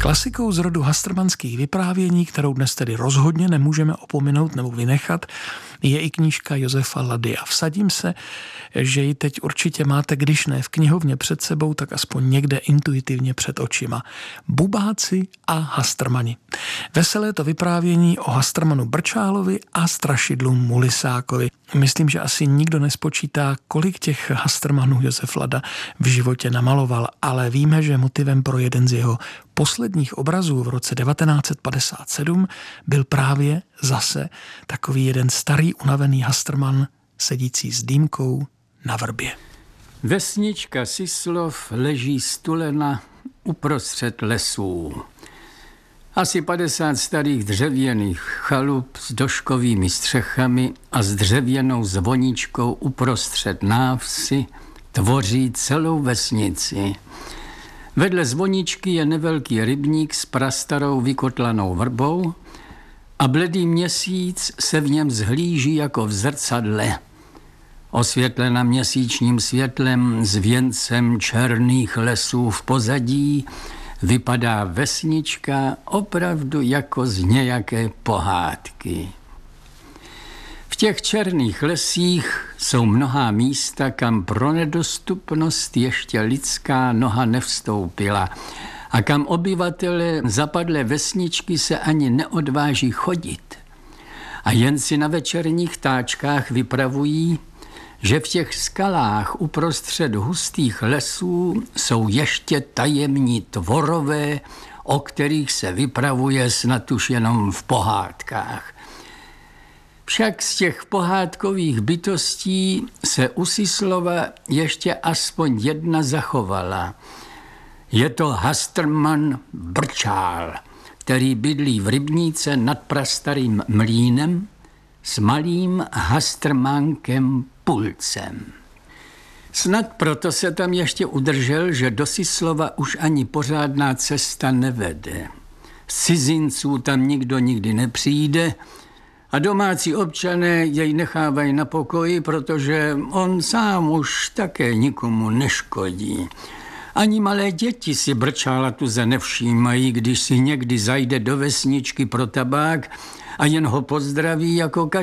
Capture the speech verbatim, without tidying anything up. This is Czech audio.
Klasikou z rodu hastrmanských vyprávění, kterou dnes tedy rozhodně nemůžeme opominout nebo vynechat, je i knížka Josefa Lady. A vsadím se, že ji teď určitě máte, když ne v knihovně před sebou, tak aspoň někde intuitivně před očima. Bubáci a hastrmani. Veselé to vyprávění o hastrmanu Brčálovi a strašidlu Mulisákovi. Myslím, že asi nikdo nespočítá, kolik těch hastrmanů Josef Lada v životě namaloval, ale víme, že motivem pro jeden z jeho posledních obrazů v roce devatenáct set padesát sedm byl právě zase takový jeden starý unavený hastrman sedící s dýmkou na vrbě. Vesnička Syslov leží stulena uprostřed lesů. Asi padesát starých dřevěných chalup s doškovými střechami a s dřevěnou zvoničkou uprostřed návsi tvoří celou vesnici. Vedle zvoničky je nevelký rybník s prastarou vykotlanou vrbou a bledý měsíc se v něm zhlíží jako v zrcadle. Osvětlena měsíčním světlem s věncem černých lesů v pozadí vypadá vesnička opravdu jako z nějaké pohádky. V těch černých lesích jsou mnohá místa, kam pro nedostupnost ještě lidská noha nevstoupila a kam obyvatele zapadlé vesničky se ani neodváží chodit. A jen si na večerních táčkách vypravují, že v těch skalách uprostřed hustých lesů jsou ještě tajemní tvorové, o kterých se vypravuje snad už jenom v pohádkách. Však z těch pohádkových bytostí se u Syslova ještě aspoň jedna zachovala. Je to hastrman Brčál, který bydlí v rybníce nad prastarým mlýnem s malým hastrmánkem Pulcem. Snad proto se tam ještě udržel, že do Syslova už ani pořádná cesta nevede. Z cizinců tam nikdo nikdy nepřijde a domácí občané jej nechávají na pokoji, protože on sám už také nikomu neškodí. Ani malé děti si Brčála tuze nevšímají, když si někdy zajde do vesničky pro tabák a jen ho pozdraví jako